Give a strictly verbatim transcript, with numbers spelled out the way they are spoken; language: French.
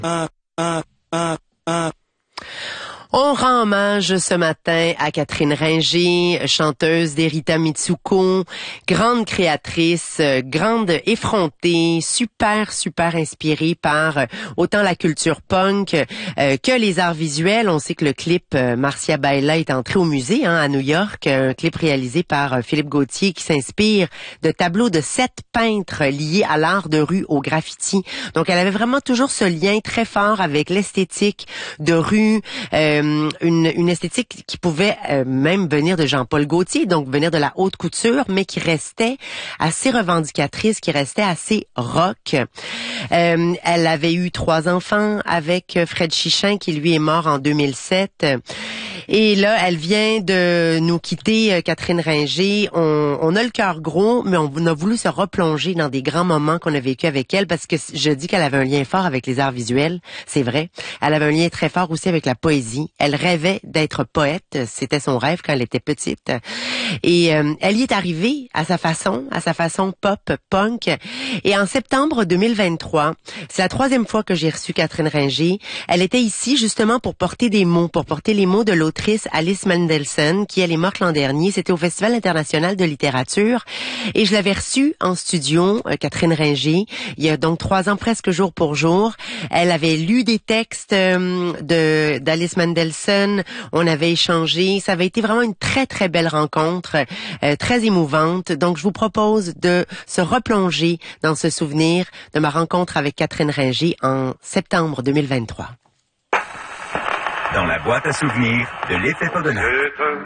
On rend hommage ce matin à Catherine Ringer, chanteuse d'Erita Mitsuko, grande créatrice, grande effrontée, super, super inspirée par autant la culture punk euh, que les arts visuels. On sait que le clip euh, Marcia Baila est entré au musée hein, à New York, un clip réalisé par euh, Philippe Gauthier qui s'inspire de tableaux de sept peintres liés à l'art de rue, au graffiti. Donc elle avait vraiment toujours ce lien très fort avec l'esthétique de rue, euh, Une, une esthétique qui pouvait euh, même venir de Jean-Paul Gaultier, donc venir de la haute couture, mais qui restait assez revendicatrice, qui restait assez rock. Euh, elle avait eu trois enfants avec Fred Chichin, qui lui est mort en deux mille sept. Et là, elle vient de nous quitter, Catherine Ringer. On, on a le cœur gros, mais on a voulu se replonger dans des grands moments qu'on a vécu avec elle, parce que je dis qu'elle avait un lien fort avec les arts visuels, c'est vrai. Elle avait un lien très fort aussi avec la poésie. Elle rêvait d'être poète, c'était son rêve quand elle était petite. Et euh, elle y est arrivée à sa façon, à sa façon pop, punk. Et en septembre deux mille vingt-trois, c'est la troisième fois que j'ai reçu Catherine Ringer. Elle était ici justement pour porter des mots, pour porter les mots de l'autrice Alice Mendelssohn, qui elle est morte l'an dernier. C'était au Festival international de littérature. Et je l'avais reçue en studio, euh, Catherine Ringer, il y a donc trois ans, presque jour pour jour. Elle avait lu des textes euh, de d'Alice Mendelssohn. On avait échangé. Ça avait été vraiment une très, très belle rencontre, euh, très émouvante. Donc, je vous propose de se replonger dans ce souvenir de ma rencontre avec Catherine Ringer en septembre deux mille vingt-trois. Dans la boîte à souvenirs de l'effet Podolak.